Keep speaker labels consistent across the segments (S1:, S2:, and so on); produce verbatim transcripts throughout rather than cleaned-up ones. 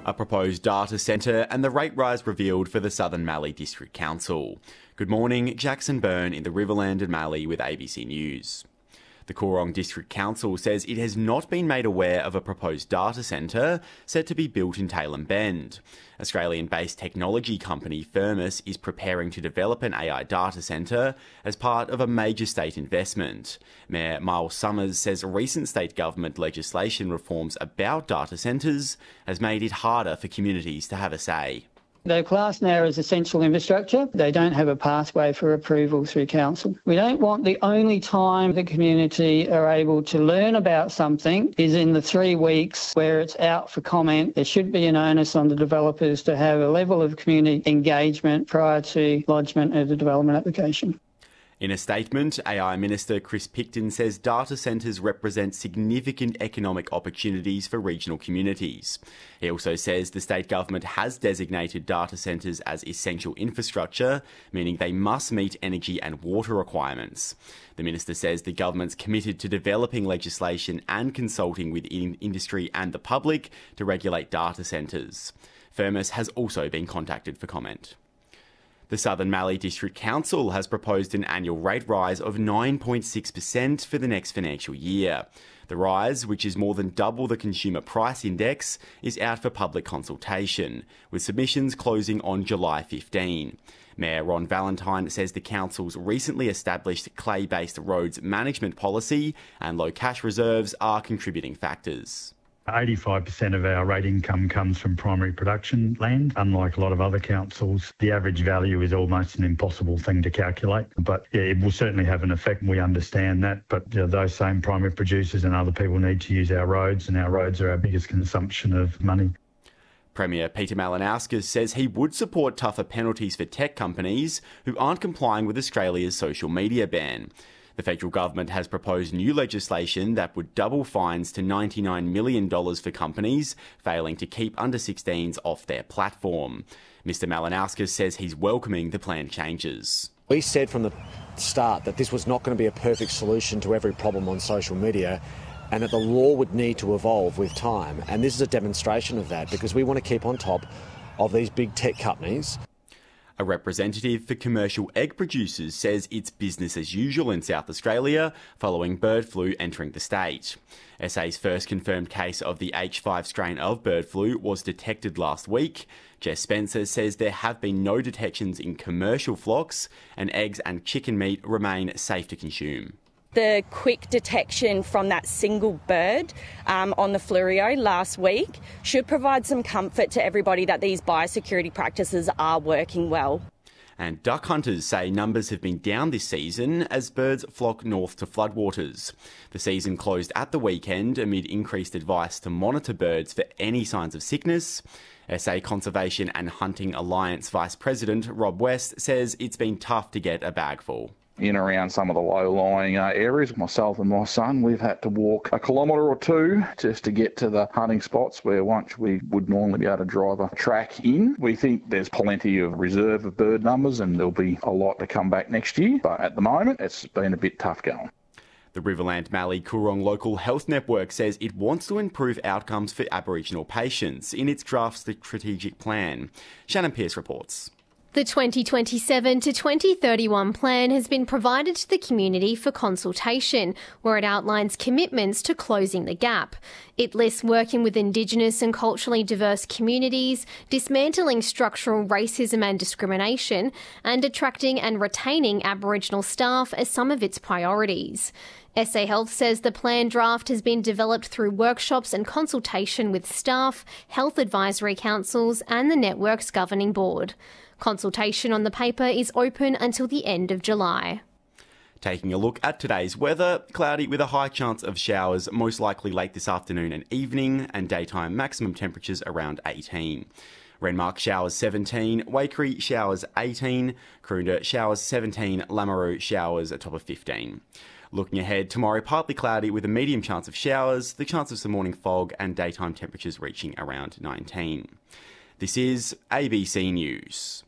S1: a proposed data centre and the rate rise revealed for the Southern Mallee District Council. Good morning, Jackson Byrne in the Riverland and Mallee with A B C News. The Coorong District Council says it has not been made aware of a proposed data centre set to be built in Tailem Bend. Australian-based technology company Firmus is preparing to develop an A I data centre as part of a major state investment. Mayor Miles Summers says recent state government legislation reforms about data centres has made it harder for communities to have a say.
S2: They're classed now as essential infrastructure. They don't have a pathway for approval through council. We don't want the only time the community are able to learn about something is in the three weeks where it's out for comment. There should be an onus on the developers to have a level of community engagement prior to lodgement of the development application.
S1: In a statement, A I Minister Chris Picton says data centres represent significant economic opportunities for regional communities. He also says the state government has designated data centres as essential infrastructure, meaning they must meet energy and water requirements. The minister says the government's committed to developing legislation and consulting with in- industry and the public to regulate data centres. Firmus has also been contacted for comment. The Southern Mallee District Council has proposed an annual rate rise of nine point six percent for the next financial year. The rise, which is more than double the Consumer Price Index, is out for public consultation, with submissions closing on July fifteenth. Mayor Ron Valentine says the council's recently established clay-based roads management policy and low cash reserves are contributing factors.
S3: eighty-five percent of our rate income comes from primary production land. Unlike a lot of other councils, the average value is almost an impossible thing to calculate. But yeah, it will certainly have an effect, and we understand that. But you know, those same primary producers and other people need to use our roads, and our roads are our biggest consumption of money.
S1: Premier Peter Malinauskas says he would support tougher penalties for tech companies who aren't complying with Australia's social media ban. The federal government has proposed new legislation that would double fines to ninety-nine million dollars for companies failing to keep under sixteens off their platform. Mister Malinauskas says he's welcoming the planned changes.
S4: We said from the start that this was not going to be a perfect solution to every problem on social media, and that the law would need to evolve with time. And this is a demonstration of that, because we want to keep on top of these big tech companies.
S1: A representative for commercial egg producers says it's business as usual in South Australia following bird flu entering the state. S A's first confirmed case of the H five strain of bird flu was detected last week. Jess Spencer says there have been no detections in commercial flocks and eggs and chicken meat remain safe to consume.
S5: The quick detection from that single bird um, on the Fleurieu last week should provide some comfort to everybody that these biosecurity practices are working well.
S1: And duck hunters say numbers have been down this season as birds flock north to floodwaters. The season closed at the weekend amid increased advice to monitor birds for any signs of sickness. S A Conservation and Hunting Alliance Vice President Rob West says it's been tough to get a bagful.
S6: In around some of the low-lying uh, areas, myself and my son, we've had to walk a kilometre or two just to get to the hunting spots where once we would normally be able to drive a track in. We think there's plenty of reserve of bird numbers and there'll be a lot to come back next year, but at the moment it's been a bit tough going.
S1: The Riverland Mallee Coorong Local Health Network says it wants to improve outcomes for Aboriginal patients in its draft strategic plan. Shannon Pearce reports.
S7: The twenty twenty-seven to twenty thirty-one plan has been provided to the community for consultation, where it outlines commitments to closing the gap. It lists working with Indigenous and culturally diverse communities, dismantling structural racism and discrimination, and attracting and retaining Aboriginal staff as some of its priorities. S A Health says the plan draft has been developed through workshops and consultation with staff, health advisory councils and the network's governing board. Consultation on the paper is open until the end of July.
S1: Taking a look at today's weather, cloudy with a high chance of showers, most likely late this afternoon and evening, and daytime maximum temperatures around eighteen. Renmark showers seventeen, Waikerie showers eighteen, Karoonda showers seventeen, Lameroo showers a top of fifteen. Looking ahead, tomorrow partly cloudy with a medium chance of showers, the chance of some morning fog and daytime temperatures reaching around nineteen. This is A B C News.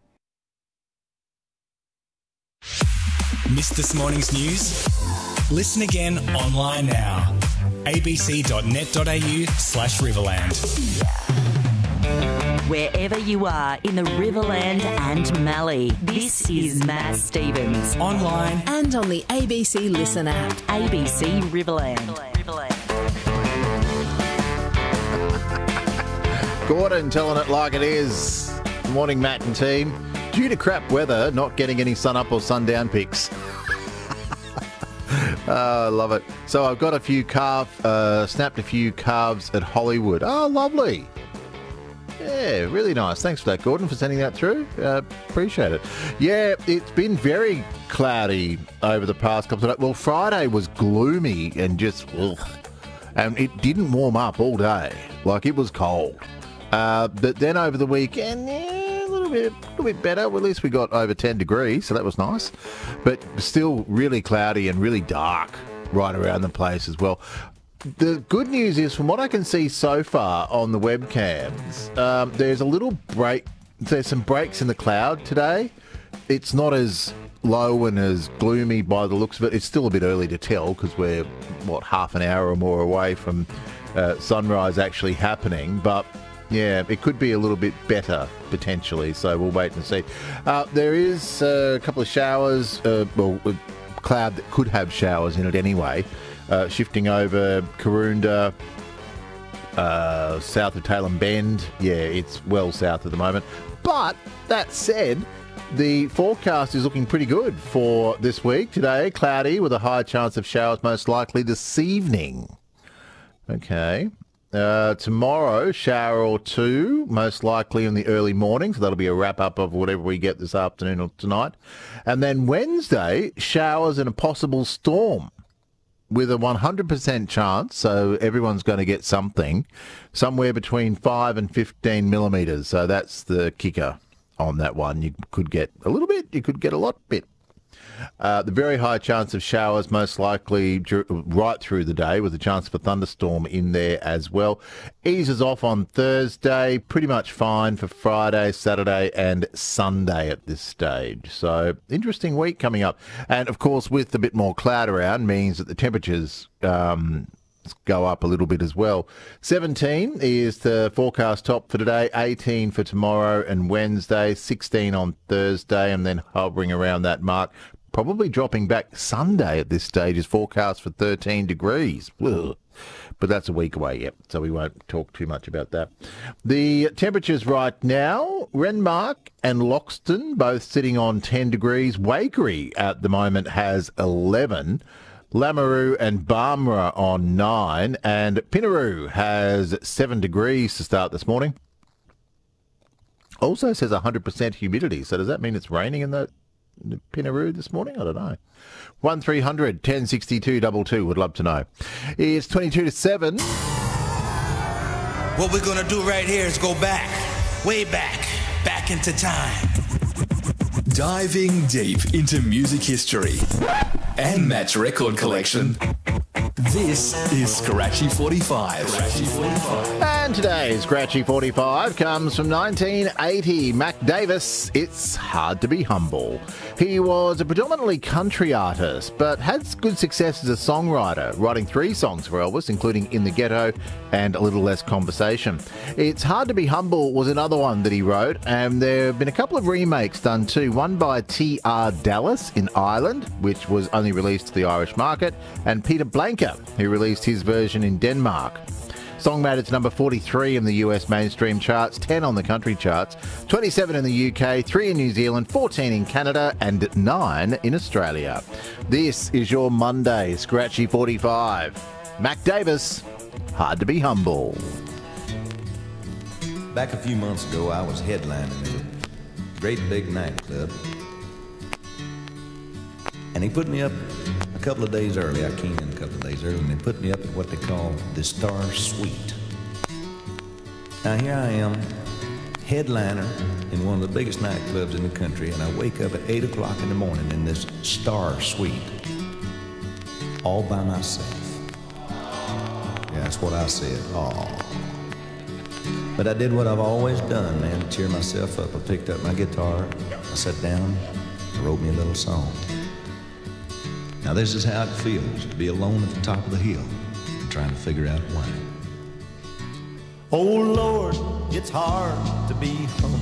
S8: Missed this morning's news? Listen again online now. abc.net.au slash Riverland.
S9: Wherever you are in the Riverland and Mallee, this is Matt Stevens.
S8: Online
S10: and on the A B C Listen app.
S9: A B C Riverland. Riverland.
S11: Gordon telling it like it is. Good morning, Matt and team. Due to crap weather, not getting any sun up or sundown pics. Oh, I love it. So I've got a few calf, uh, snapped a few calves at Hollywood. Oh, lovely. Yeah, really nice. Thanks for that, Gordon, for sending that through. Uh, appreciate it. Yeah, it's been very cloudy over the past couple of days. Well, Friday was gloomy and just, ugh, and it didn't warm up all day. Like, it was cold. Uh, but then over the weekend, yeah, a little bit, a little bit better. Well, at least we got over ten degrees, so that was nice. But still really cloudy and really dark right around the place as well. The good news is, from what I can see so far on the webcams, um, there's a little break. There's some breaks in the cloud today. It's not as low and as gloomy by the looks of it. It's still a bit early to tell because we're, what, half an hour or more away from uh, sunrise actually happening. But, yeah, it could be a little bit better, potentially, so we'll wait and see. Uh, there is uh, a couple of showers, uh, well, a cloud that could have showers in it anyway. Uh, shifting over Karoonda, uh, south of Tailem Bend. Yeah, it's well south at the moment. But that said, the forecast is looking pretty good for this week. Today, cloudy with a high chance of showers most likely this evening. Okay. Uh, tomorrow, shower or two, most likely in the early morning. So that'll be a wrap-up of whatever we get this afternoon or tonight. And then Wednesday, showers and a possible storm, with a one hundred percent chance, so everyone's going to get something, somewhere between five and fifteen millimetres. So that's the kicker on that one. You could get a little bit, you could get a lot bit. Uh, the very high chance of showers most likely dur- right through the day, with a chance of a thunderstorm in there as well. Eases off on Thursday, pretty much fine for Friday, Saturday and Sunday at this stage. So interesting week coming up. And of course, with a bit more cloud around means that the temperatures um, go up a little bit as well. seventeen is the forecast top for today, eighteen for tomorrow and Wednesday, sixteen on Thursday, and then hovering around that mark. Probably dropping back Sunday at this stage is forecast for thirteen degrees. Ugh. But that's a week away yet, so we won't talk too much about that. The temperatures right now, Renmark and Loxton both sitting on ten degrees. Waikerie at the moment has eleven. Lameroo and Barmera on nine. And Pinaroo has seven degrees to start this morning. Also says one hundred percent humidity, so does that mean it's raining in the Pinaroo this morning? I don't know. one three hundred, ten sixty-two, two two. Would love to know. It's twenty-two to seven.
S8: What we're going to do right here is go back, way back, back into time. Diving deep into music history and Matt's record collection. This is Scratchy forty-five. Scratchy forty-five.
S11: And today's Scratchy forty-five comes from nineteen eighty. Mac Davis, It's Hard to Be Humble. He was a predominantly country artist, but had good success as a songwriter, writing three songs for Elvis, including In the Ghetto and A Little Less Conversation. It's Hard to Be Humble was another one that he wrote, and there have been a couple of remakes done too. One by T R Dallas in Ireland, which was only released to the Irish market, and Peter Blanker, who released his version in Denmark. Song made it to number forty-three in the U S mainstream charts, ten on the country charts, twenty-seven in the U K, three in New Zealand, fourteen in Canada, and nine in Australia. This is your Monday Scratchy forty-five. Mac Davis, Hard to Be Humble.
S12: Back a few months ago, I was headlining a great big nightclub, and he put me up a couple of days early. I came in a couple of days early, and they put me up at what they call the Star Suite. Now here I am, headliner in one of the biggest nightclubs in the country, and I wake up at eight o'clock in the morning in this Star Suite, all by myself. Yeah, that's what I said, all. But I did what I've always done, man, to cheer myself up. I picked up my guitar, I sat down, I wrote me a little song. Now this is how it feels to be alone at the top of the hill and trying to figure out why.
S13: Oh Lord, It's hard to be humble